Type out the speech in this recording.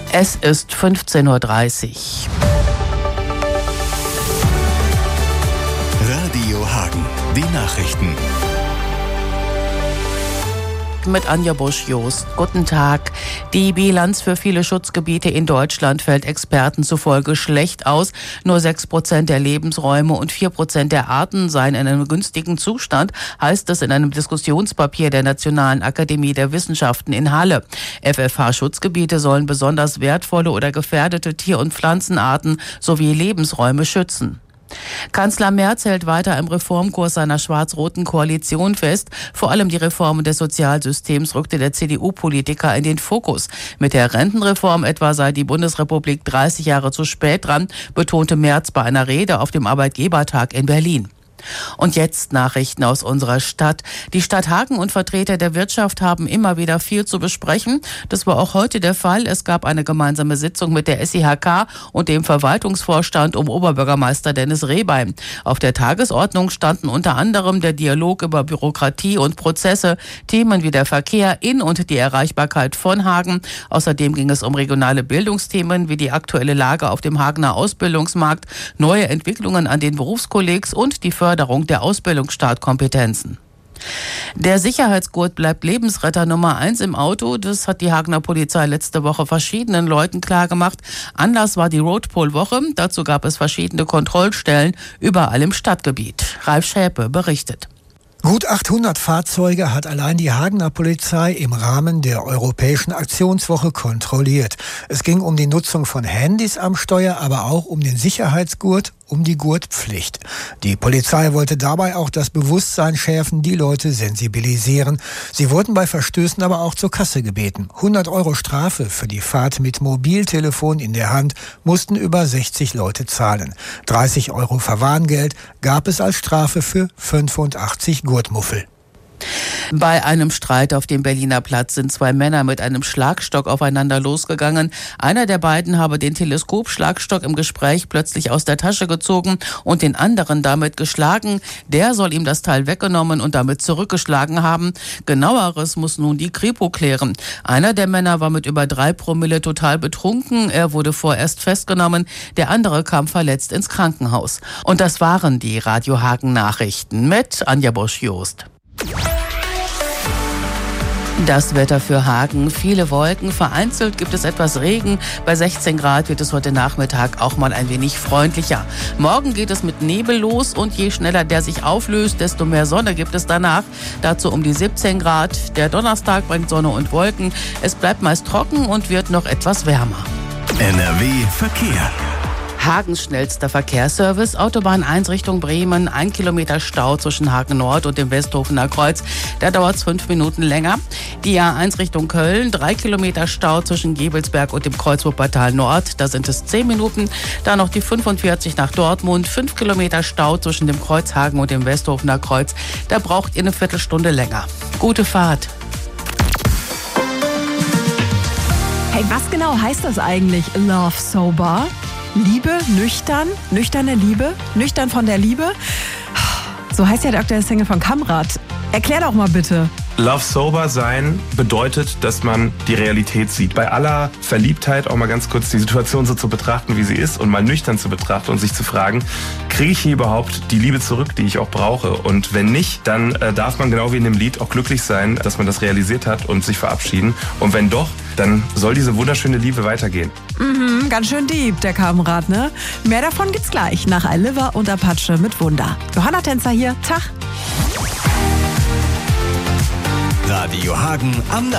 Es ist 15:30 Uhr. Radio Hagen, die Nachrichten. Mit Anja Busch-Jost. Guten Tag. Die Bilanz für viele Schutzgebiete in Deutschland fällt Experten zufolge schlecht aus. Nur 6% der Lebensräume und 4% der Arten seien in einem günstigen Zustand, heißt es in einem Diskussionspapier der Nationalen Akademie der Wissenschaften in Halle. FFH-Schutzgebiete sollen besonders wertvolle oder gefährdete Tier- und Pflanzenarten sowie Lebensräume schützen. Kanzler Merz hält weiter im Reformkurs seiner schwarz-roten Koalition fest. Vor allem die Reformen des Sozialsystems rückte der CDU-Politiker in den Fokus. Mit der Rentenreform etwa sei die Bundesrepublik 30 Jahre zu spät dran, betonte Merz bei einer Rede auf dem Arbeitgebertag in Berlin. Und jetzt Nachrichten aus unserer Stadt. Die Stadt Hagen und Vertreter der Wirtschaft haben immer wieder viel zu besprechen. Das war auch heute der Fall. Es gab eine gemeinsame Sitzung mit der SIHK und dem Verwaltungsvorstand um Oberbürgermeister Dennis Rehbein. Auf der Tagesordnung standen unter anderem der Dialog über Bürokratie und Prozesse, Themen wie der Verkehr in und die Erreichbarkeit von Hagen. Außerdem ging es um regionale Bildungsthemen wie die aktuelle Lage auf dem Hagener Ausbildungsmarkt, neue Entwicklungen an den Berufskollegs und die Förderung der Ausbildungsstartkompetenzen. Der Sicherheitsgurt bleibt Lebensretter Nummer 1 im Auto. Das hat die Hagener Polizei letzte Woche verschiedenen Leuten klargemacht. Anlass war die Roadpol-Woche. Dazu gab es verschiedene Kontrollstellen überall im Stadtgebiet. Ralf Schäpe berichtet. Gut 800 Fahrzeuge hat allein die Hagener Polizei im Rahmen der Europäischen Aktionswoche kontrolliert. Es ging um die Nutzung von Handys am Steuer, aber auch um den Sicherheitsgurt, um die Gurtpflicht. Die Polizei wollte dabei auch das Bewusstsein schärfen, die Leute sensibilisieren. Sie wurden bei Verstößen aber auch zur Kasse gebeten. 100 € Strafe für die Fahrt mit Mobiltelefon in der Hand mussten über 60 Leute zahlen. 30 € Verwarngeld gab es als Strafe für 85 Gurtmuffel. Bei einem Streit auf dem Berliner Platz sind 2 Männer mit einem Schlagstock aufeinander losgegangen. Einer der beiden habe den Teleskopschlagstock im Gespräch plötzlich aus der Tasche gezogen und den anderen damit geschlagen. Der soll ihm das Teil weggenommen und damit zurückgeschlagen haben. Genaueres muss nun die Kripo klären. Einer der Männer war mit über 3 Promille total betrunken. Er wurde vorerst festgenommen. Der andere kam verletzt ins Krankenhaus. Und das waren die Radio Hagen Nachrichten mit Anja Busch-Jost. Das Wetter für Hagen, viele Wolken, vereinzelt gibt es etwas Regen. Bei 16 Grad wird es heute Nachmittag auch mal ein wenig freundlicher. Morgen geht es mit Nebel los und je schneller der sich auflöst, desto mehr Sonne gibt es danach. Dazu um die 17 Grad. Der Donnerstag bringt Sonne und Wolken. Es bleibt meist trocken und wird noch etwas wärmer. NRW Verkehr. Hagens schnellster Verkehrsservice, Autobahn 1 Richtung Bremen, 1 Kilometer Stau zwischen Hagen Nord und dem Westhofener Kreuz. Da dauert es 5 Minuten länger. Die A1 Richtung Köln, 3 Kilometer Stau zwischen Gebelsberg und dem Kreuz Wuppertal Nord. Da sind es 10 Minuten. Dann noch die 45 nach Dortmund, 5 Kilometer Stau zwischen dem Kreuz Hagen und dem Westhofener Kreuz. Da braucht ihr eine Viertelstunde länger. Gute Fahrt. Hey, was genau heißt das eigentlich? Love Sober? Liebe, nüchtern, nüchterne Liebe, nüchtern von der Liebe. So heißt ja der aktuelle Single von Kamrat. Erklär doch mal bitte. Love Sober sein bedeutet, dass man die Realität sieht. Bei aller Verliebtheit auch mal ganz kurz die Situation so zu betrachten, wie sie ist und mal nüchtern zu betrachten und sich zu fragen, kriege ich hier überhaupt die Liebe zurück, die ich auch brauche? Und wenn nicht, dann darf man genau wie in dem Lied auch glücklich sein, dass man das realisiert hat und sich verabschieden. Und wenn doch, dann soll diese wunderschöne Liebe weitergehen. Ganz schön deep, der Kamrat, ne? Mehr davon gibt's gleich nach Oliver und Apache mit Wunder. Johanna Tänzer hier, Tag. Radio Hagen am